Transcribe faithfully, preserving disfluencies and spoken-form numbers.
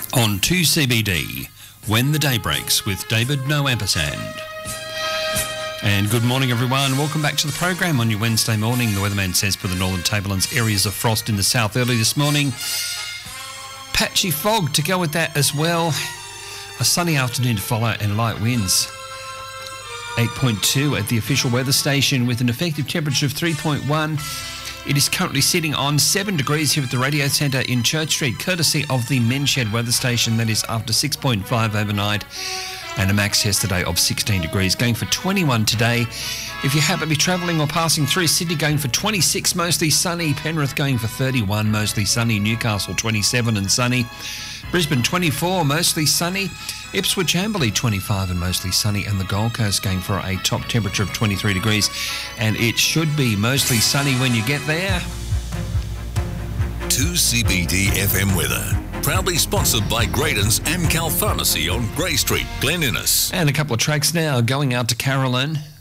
on two C B D, When the Day Breaks with David No Ampersand. And good morning, everyone. Welcome back to the program on your Wednesday morning. The weatherman says for the northern tablelands, areas of frost in the south early this morning. Patchy fog to go with that as well. A sunny afternoon to follow and light winds. eight point two at the official weather station with an effective temperature of three point one. It is currently sitting on seven degrees here at the Radio Centre in Church Street, courtesy of the Menshed weather station. That is after six point five overnight and a max yesterday of sixteen degrees. Going for twenty-one today. If you happen to be travelling or passing through Sydney, going for twenty-six, mostly sunny. Penrith going for thirty-one, mostly sunny. Newcastle twenty-seven and sunny. Brisbane twenty-four, mostly sunny. Ipswich Amberley twenty-five and mostly sunny, and the Gold Coast going for a top temperature of twenty-three degrees, and it should be mostly sunny when you get there. two C B D F M weather, proudly sponsored by Graydon's Amcal Pharmacy on Grey Street, Glen Innes. And a couple of tracks now going out to Carolyn.